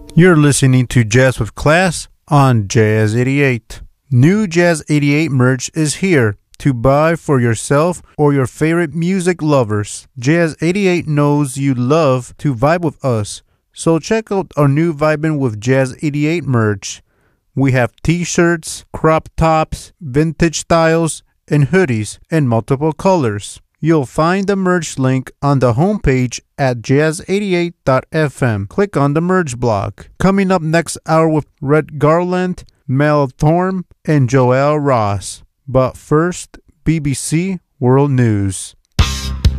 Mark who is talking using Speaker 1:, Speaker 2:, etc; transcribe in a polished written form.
Speaker 1: You're listening to Jazz with Class on Jazz 88. New Jazz 88 merch is here to buy for yourself or your favorite music lovers. Jazz 88 knows you love to vibe with us, so check out our new Vibin' with Jazz 88 merch. We have t-shirts, crop tops, vintage styles, and hoodies in multiple colors. You'll find the merch link on the homepage at jazz88.fm. Click on the merch blog. Coming up next hour with Red Garland, Mel Thorne, and Joel Ross. But first, BBC World News.